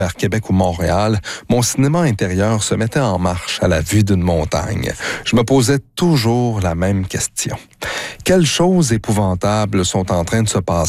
vers Québec ou Montréal, mon cinéma intérieur se mettait en marche à la vue d'une montagne. Je me posais toujours la même question. Quelles choses épouvantables sont en train de se passer